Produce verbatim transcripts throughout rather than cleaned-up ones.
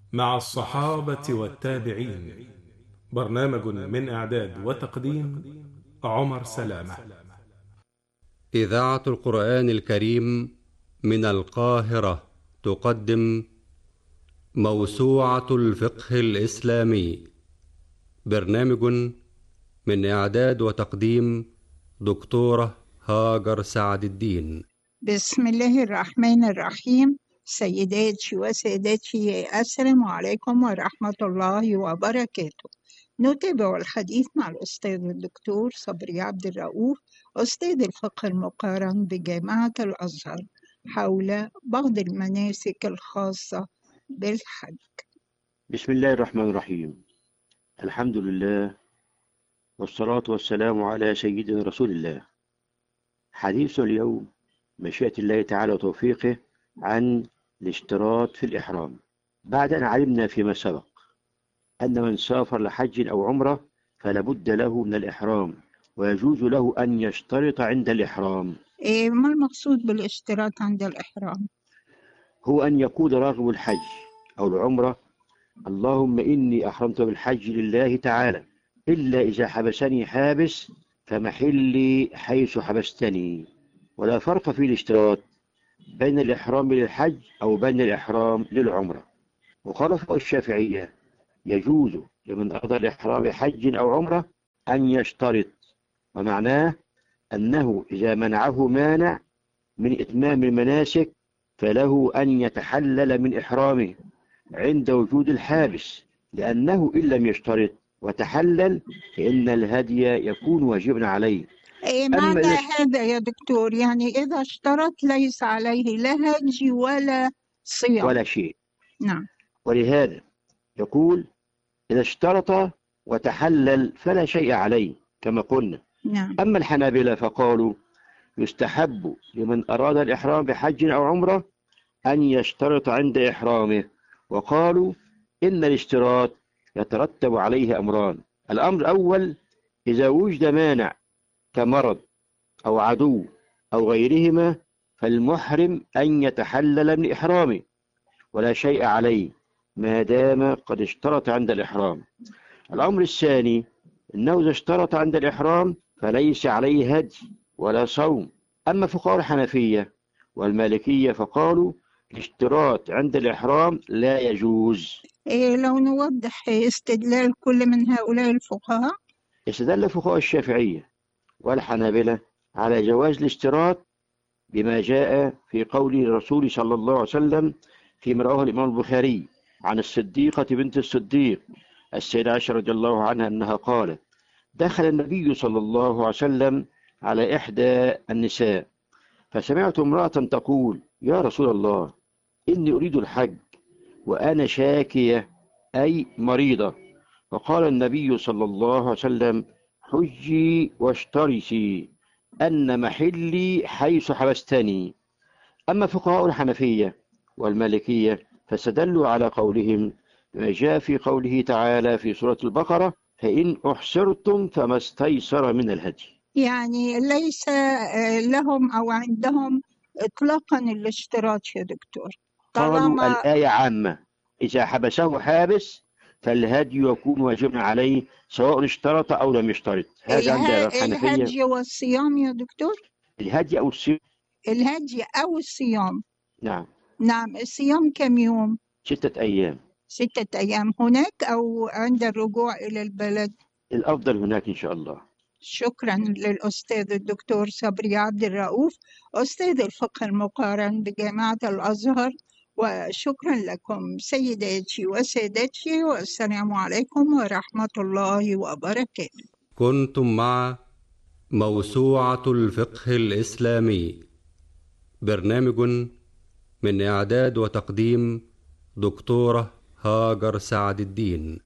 مع الصحابة والتابعين. برنامج من إعداد وتقديم عمر سلامة. إذاعة القرآن الكريم من القاهرة تقدم موسوعة الفقه الإسلامي. برنامج من إعداد وتقديم دكتورة هاجر سعد الدين. بسم الله الرحمن الرحيم. سيداتي وسادتي، السلام عليكم ورحمة الله وبركاته. نتابع الحديث مع الأستاذ الدكتور صبري عبد الرؤوف، أستاذ الفقه المقارن بجامعة الأزهر، حول بعض المناسك الخاصة بالحج. بسم الله الرحمن الرحيم. الحمد لله والصلاة والسلام على سيدنا رسول الله. حديث اليوم مشيئة الله تعالى وتوفيقه عن الاشتراط في الإحرام، بعد أن علمنا فيما سبق أن من سافر لحج أو عمرة فلا بد له من الإحرام، ويجوز له أن يشترط عند الإحرام. إيه ما المقصود بالاشتراط عند الإحرام؟ هو أن يقول راغب الحج أو العمرة: اللهم إني أحرمت بالحج لله تعالى، إلا إذا حبسني حابس فمحلي حيث حبستني. ولا فرق في الاشتراط بين الإحرام للحج أو بين الإحرام للعمرة. وقال فقهاء الشافعية: يجوز لمن أراد الإحرام حج أو عمرة أن يشترط، ومعناه أنه إذا منعه مانع من إتمام المناسك فله أن يتحلل من إحرامه عند وجود الحابس، لأنه إن لم يشترط وتحلل فإن الهدي يكون واجبا عليه. إيه أما معنى إذا هذا يا دكتور؟ يعني إذا اشترط ليس عليه لا هدي ولا صيام. ولا شيء. نعم. ولهذا يقول: إذا اشترط وتحلل فلا شيء عليه كما قلنا. نعم. أما الحنابلة فقالوا: يستحب لمن أراد الإحرام بحج أو عمرة أن يشترط عند إحرامه، وقالوا إن الاشتراط يترتب عليه أمران. الأمر الأول: إذا وجد مانع كمرض أو عدو أو غيرهما فالمحرم أن يتحلل من إحرامه ولا شيء عليه ما دام قد اشترط عند الإحرام. الأمر الثاني: إنه إذا اشترط عند الإحرام فليس عليه هدي ولا صوم. أما فقهاء الحنفية والمالكية فقالوا الاشتراط عند الإحرام لا يجوز. إيه لو نوضح استدلال كل من هؤلاء الفقهاء؟ استدل فقهاء الشافعية والحنابلة على جواز الاشتراط بما جاء في قول الرسول صلى الله عليه وسلم فيما رواه الإمام البخاري عن الصديقة بنت الصديق السيدة عائشة رضي الله عنها أنها قالت: دخل النبي صلى الله عليه وسلم على إحدى النساء فسمعت امرأة تقول: يا رسول الله، إني أريد الحج وأنا شاكية أي مريضة. فقال النبي صلى الله عليه وسلم: حجي واشترطي أن محلي حيث حبستني. أما فقهاء الحنفية والمالكية فاستدلوا على قولهم بما جاء في قوله تعالى في سورة البقرة: فإن أحصرتم فما استيسر من الهدي. يعني ليس لهم أو عندهم إطلاقا الاشتراط يا دكتور، قالوا طالما الآية عامة، إذا حبسه حابس فالهدي يكون واجبا عليه سواء اشترط أو لم يشترط. هذا عند اله... الحنفية. الهدي والصيام يا دكتور؟ الهدي أو الصيام. الهدي أو الصيام. نعم. نعم. الصيام كم يوم؟ ستة أيام. ستة أيام هناك أو عند الرجوع إلى البلد؟ الأفضل هناك إن شاء الله. شكرا للأستاذ الدكتور صبري عبد الرؤوف، أستاذ الفقه المقارن بجامعة الأزهر، وشكرا لكم سيداتي وسادتي، والسلام عليكم ورحمة الله وبركاته. كنتم مع موسوعة الفقه الإسلامي، برنامج من إعداد وتقديم دكتورة هاجر سعد الدين.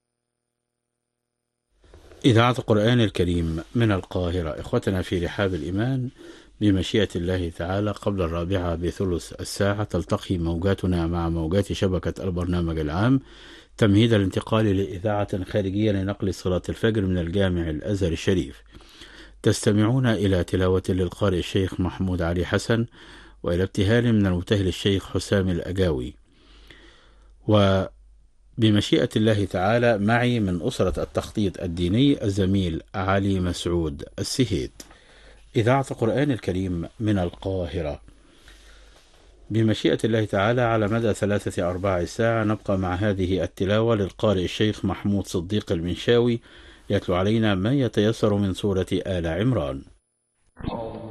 إذاعة القرآن الكريم من القاهرة. إخوتنا في رحاب الإيمان، بمشيئة الله تعالى قبل الرابعة بثلث الساعة تلتقي موجاتنا مع موجات شبكة البرنامج العام تمهيد الانتقال لإذاعة خارجية لنقل صلاة الفجر من الجامع الأزهر الشريف. تستمعون إلى تلاوة للقارئ الشيخ محمود علي حسن، وإلى ابتهال من المبتهل الشيخ حسام الأجاوي. و بمشيئة الله تعالى معي من أسرة التخطيط الديني الزميل علي مسعود السهيد. إذاعة القرآن الكريم من القاهرة. بمشيئة الله تعالى على مدى ثلاثة أرباع ساعة نبقى مع هذه التلاوة للقارئ الشيخ محمود صديق المنشاوي يتلو علينا ما يتيسر من سورة آل عمران.